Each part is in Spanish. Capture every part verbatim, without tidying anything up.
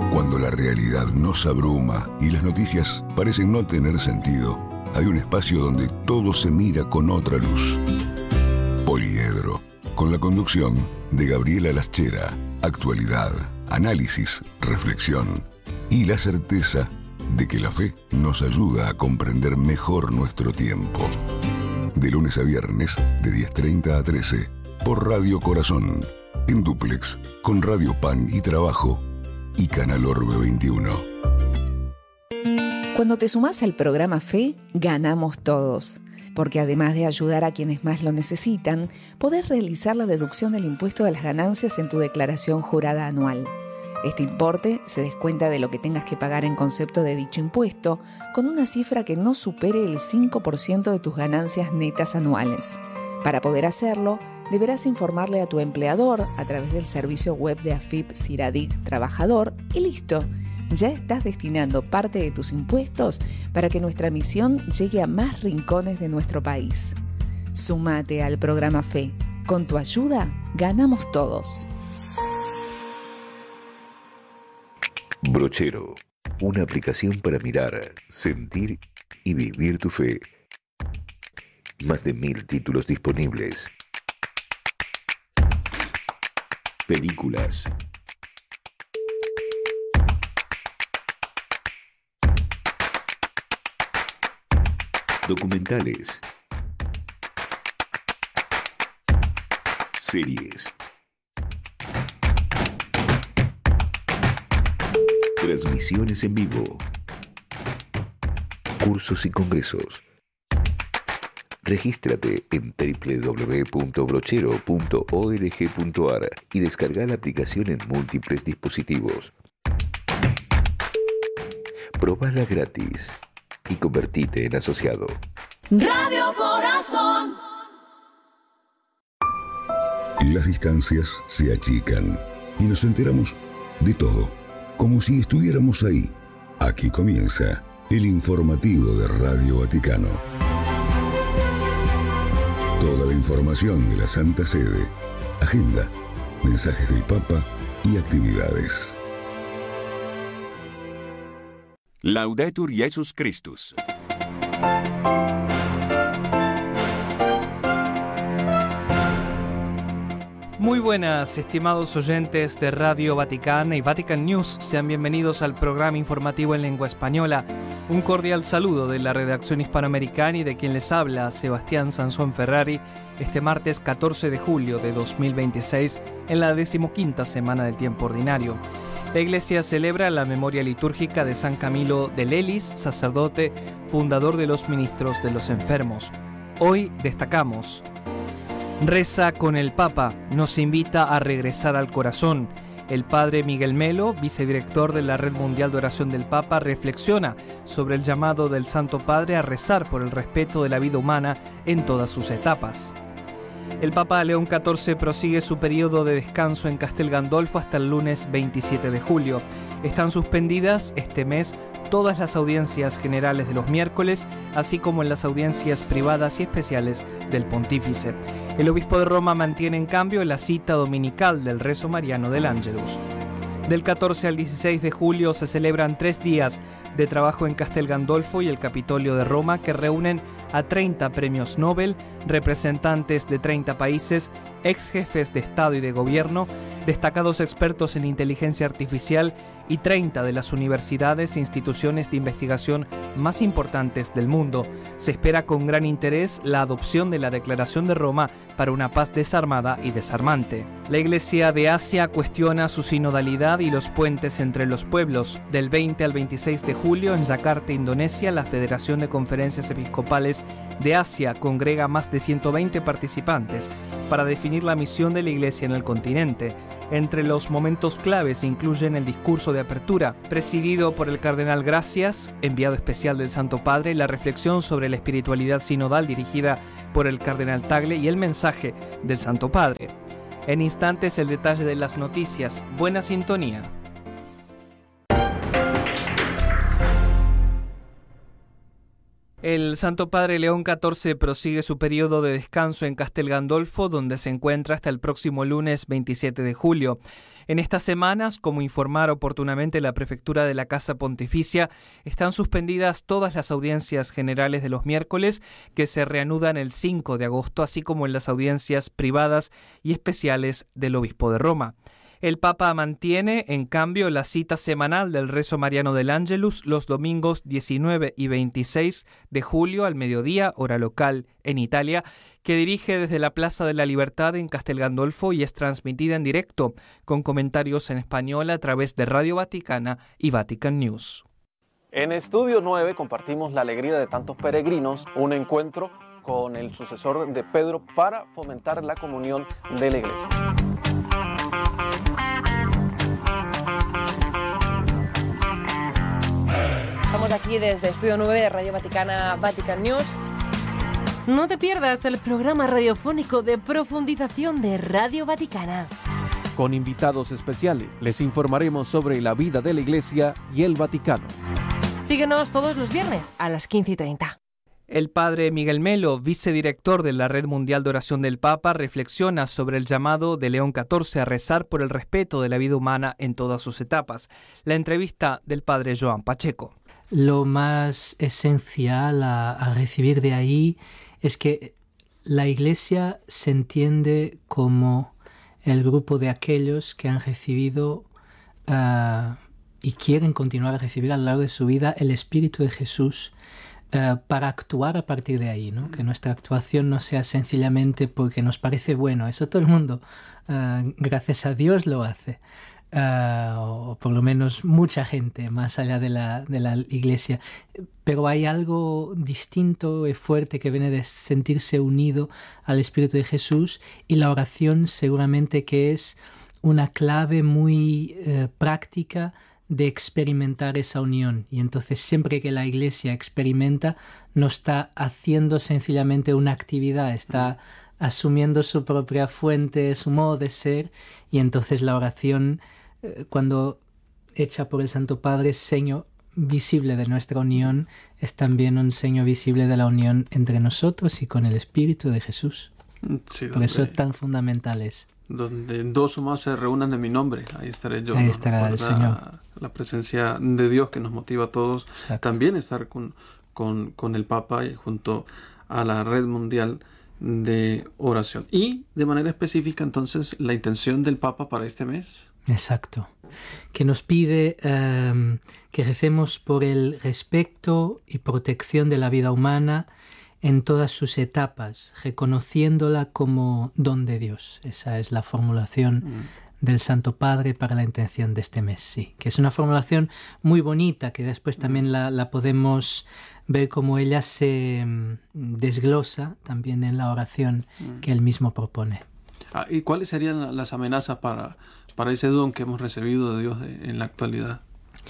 Cuando la realidad nos abruma y las noticias parecen no tener sentido, hay un espacio donde todo se mira con otra luz. Poliedro, con la conducción de Gabriela Laschera. Actualidad, análisis, reflexión y la certeza de que la fe nos ayuda a comprender mejor nuestro tiempo. De lunes a viernes, de diez treinta a trece, por Radio Corazón, en dúplex, con Radio Pan y Trabajo y Canal Orbe veintiuno. Cuando te sumás al programa Fe, ganamos todos. Porque además de ayudar a quienes más lo necesitan, podés realizar la deducción del impuesto de las ganancias en tu declaración jurada anual. Este importe se descuenta de lo que tengas que pagar en concepto de dicho impuesto, con una cifra que no supere el cinco por ciento de tus ganancias netas anuales. Para poder hacerlo, deberás informarle a tu empleador a través del servicio web de A F I P Siradic Trabajador y listo. Ya estás destinando parte de tus impuestos para que nuestra misión llegue a más rincones de nuestro país. Súmate al programa Fe. Con tu ayuda, ganamos todos. Brochero, una aplicación para mirar, sentir y vivir tu fe. Más de mil títulos disponibles. Películas. Documentales. Series. Transmisiones en vivo. Cursos y congresos. Regístrate en doble u doble u doble u punto brochero punto org punto a r y descarga la aplicación en múltiples dispositivos. Probala gratis y convertite en asociado. Radio Corazón. Las distancias se achican y nos enteramos de todo, como si estuviéramos ahí. Aquí comienza el informativo de Radio Vaticano. Toda la información de la Santa Sede, agenda, mensajes del Papa y actividades. Laudetur Jesus Christus. Muy buenas, estimados oyentes de Radio Vaticana y Vatican News. Sean bienvenidos al programa informativo en lengua española. Un cordial saludo de la redacción hispanoamericana y de quien les habla, Sebastián Sansón Ferrari, este martes catorce de julio de dos mil veintiséis, en la decimoquinta semana del tiempo ordinario. La Iglesia celebra la memoria litúrgica de San Camilo de Lelis, sacerdote, fundador de los ministros de los enfermos. Hoy destacamos: Reza con el Papa, nos invita a regresar al corazón. El padre Miguel Melo, vicedirector de la Red Mundial de Oración del Papa, reflexiona sobre el llamado del Santo Padre a rezar por el respeto de la vida humana en todas sus etapas. El Papa León catorce prosigue su periodo de descanso en Castel Gandolfo hasta el lunes veintisiete de julio. Están suspendidas este mes todas las audiencias generales de los miércoles, así como en las audiencias privadas y especiales del Pontífice. El obispo de Roma mantiene en cambio la cita dominical del rezo mariano del Ángelus. Del catorce al dieciséis de julio se celebran tres días de trabajo en Castel Gandolfo y el Capitolio de Roma, que reúnen a treinta premios Nobel, representantes de treinta países, ex jefes de Estado y de Gobierno, destacados expertos en inteligencia artificial y treinta de las universidades e instituciones de investigación más importantes del mundo. Se espera con gran interés la adopción de la Declaración de Roma para una paz desarmada y desarmante. La Iglesia de Asia cuestiona su sinodalidad y los puentes entre los pueblos. Del veinte al veintiséis de julio en Yakarta, Indonesia, la Federación de Conferencias Episcopales de Asia congrega más de ciento veinte participantes para definir la misión de la Iglesia en el continente. Entre los momentos claves incluyen el discurso de apertura, presidido por el cardenal Gracias, enviado especial del Santo Padre, la reflexión sobre la espiritualidad sinodal dirigida por el cardenal Tagle y el mensaje del Santo Padre. En instantes el detalle de las noticias. Buena sintonía. El Santo Padre León catorce prosigue su periodo de descanso en Castel Gandolfo, donde se encuentra hasta el próximo lunes veintisiete de julio. En estas semanas, como informara oportunamente la Prefectura de la Casa Pontificia, están suspendidas todas las audiencias generales de los miércoles, que se reanudan el cinco de agosto, así como en las audiencias privadas y especiales del Obispo de Roma. El Papa mantiene, en cambio, la cita semanal del rezo mariano del Ángelus los domingos diecinueve y veintiséis de julio al mediodía, hora local en Italia, que dirige desde la Plaza de la Libertad en Castel Gandolfo y es transmitida en directo, con comentarios en español a través de Radio Vaticana y Vatican News. En Estudio nueve compartimos la alegría de tantos peregrinos, un encuentro con el sucesor de Pedro para fomentar la comunión de la Iglesia. Estamos aquí desde Estudio nueve de Radio Vaticana, Vatican News. No te pierdas el programa radiofónico de profundización de Radio Vaticana. Con invitados especiales les informaremos sobre la vida de la Iglesia y el Vaticano. Síguenos todos los viernes a las quince y treinta. El padre Miguel Melo, vicedirector de la Red Mundial de Oración del Papa, reflexiona sobre el llamado de León catorce a rezar por el respeto de la vida humana en todas sus etapas. La entrevista del padre Joan Pacheco. Lo más esencial a, a recibir de ahí es que la Iglesia se entiende como el grupo de aquellos que han recibido uh, y quieren continuar a recibir a lo largo de su vida el Espíritu de Jesús uh, para actuar a partir de ahí, ¿no? Que nuestra actuación no sea sencillamente porque nos parece bueno. Eso todo el mundo, uh, gracias a Dios, lo hace. Uh, o por lo menos mucha gente más allá de la, de la Iglesia, pero hay algo distinto y fuerte que viene de sentirse unido al Espíritu de Jesús, y la oración seguramente que es una clave muy uh, práctica de experimentar esa unión. Y entonces siempre que la Iglesia experimenta, no está haciendo sencillamente una actividad, está asumiendo su propia fuente, su modo de ser, y entonces la oración, cuando hecha por el Santo Padre, seño visible de nuestra unión, es también un seño visible de la unión entre nosotros y con el Espíritu de Jesús. Sí, por eso tan fundamental es. Donde dos o más se reúnan en mi nombre, ahí estaré yo. Ahí ¿no? estará el Señor. La presencia de Dios que nos motiva a todos. Exacto. También estar con, con, con el Papa y junto a la Red Mundial de Oración. Y de manera específica, entonces, la intención del Papa para este mes. Exacto. Que nos pide um, que recemos por el respeto y protección de la vida humana en todas sus etapas, reconociéndola como don de Dios. Esa es la formulación mm. del Santo Padre para la intención de este mes, sí. Que es una formulación muy bonita, que después también la, la podemos ver cómo ella se um, desglosa también en la oración mm. que él mismo propone. Ah, ¿y cuáles serían las amenazas para, para ese don que hemos recibido de Dios en la actualidad?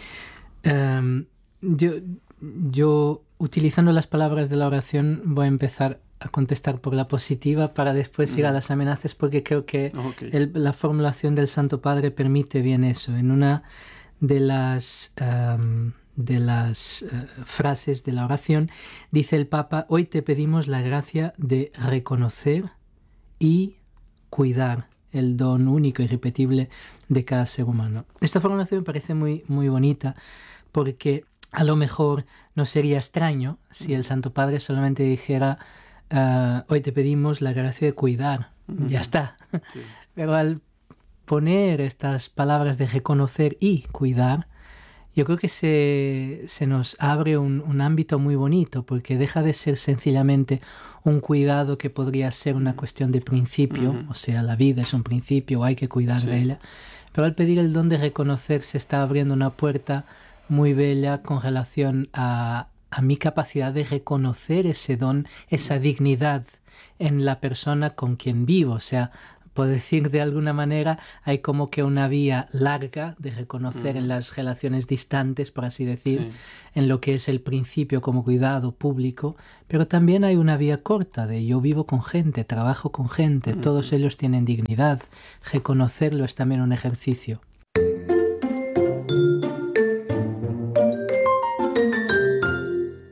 Um, yo, yo, utilizando las palabras de la oración, voy a empezar a contestar por la positiva para después mm. ir a las amenazas, porque creo que okay. el, la formulación del Santo Padre permite bien eso. En una de las... Um, de las uh, frases de la oración, dice el Papa: hoy te pedimos la gracia de reconocer y cuidar el don único y irrepetible de cada ser humano. Esta formulación me parece muy, muy bonita, porque a lo mejor no sería extraño si el Santo Padre solamente dijera uh, hoy te pedimos la gracia de cuidar, uh-huh. ya está. Sí. Pero al poner estas palabras de reconocer y cuidar, yo creo que se, se nos abre un, un ámbito muy bonito, porque deja de ser sencillamente un cuidado que podría ser una cuestión de principio, uh-huh. o sea, la vida es un principio, hay que cuidar sí. de ella, pero al pedir el don de reconocer se está abriendo una puerta muy bella con relación a, a mi capacidad de reconocer ese don, esa dignidad en la persona con quien vivo, o sea, por decir de alguna manera, hay como que una vía larga de reconocer uh-huh. en las relaciones distantes, por así decir, sí. en lo que es el principio como cuidado público, pero también hay una vía corta de yo vivo con gente, trabajo con gente, uh-huh. todos ellos tienen dignidad, reconocerlo es también un ejercicio.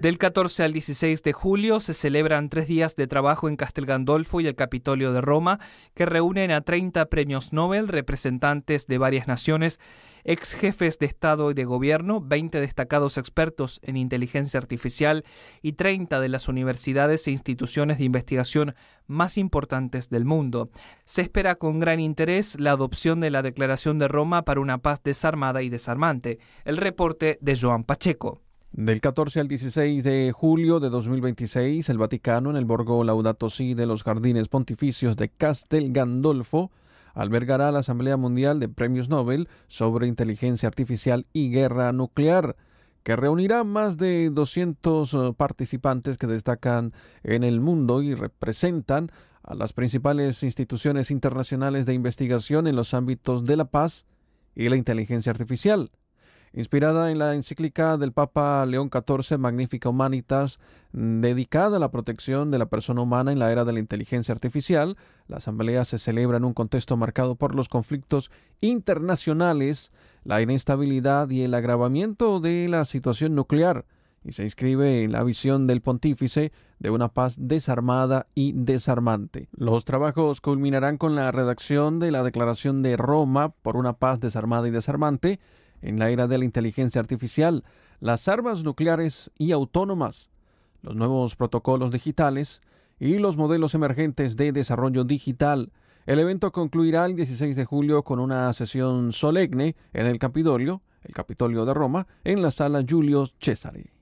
Del catorce al dieciséis de julio se celebran tres días de trabajo en Castel Gandolfo y el Capitolio de Roma, que reúnen a treinta premios Nobel, representantes de varias naciones, ex jefes de Estado y de Gobierno, veinte destacados expertos en inteligencia artificial y treinta de las universidades e instituciones de investigación más importantes del mundo. Se espera con gran interés la adopción de la Declaración de Roma para una paz desarmada y desarmante. El reporte de Joan Pacheco. Del catorce al dieciséis de julio de dos mil veintiséis, el Vaticano, en el Borgo Laudato Si de los Jardines Pontificios de Castel Gandolfo, albergará la Asamblea Mundial de Premios Nobel sobre Inteligencia Artificial y Guerra Nuclear, que reunirá más de doscientos participantes que destacan en el mundo y representan a las principales instituciones internacionales de investigación en los ámbitos de la paz y la inteligencia artificial. Inspirada en la encíclica del Papa León catorce, Magnificat Humanitas, dedicada a la protección de la persona humana en la era de la inteligencia artificial, la asamblea se celebra en un contexto marcado por los conflictos internacionales, la inestabilidad y el agravamiento de la situación nuclear, y se inscribe en la visión del pontífice de una paz desarmada y desarmante. Los trabajos culminarán con la redacción de la Declaración de Roma por una paz desarmada y desarmante en la era de la inteligencia artificial, las armas nucleares y autónomas, los nuevos protocolos digitales y los modelos emergentes de desarrollo digital. El evento concluirá el dieciséis de julio con una sesión solemne en el Capitolio, el Capitolio de Roma, en la Sala Giulio Cesare.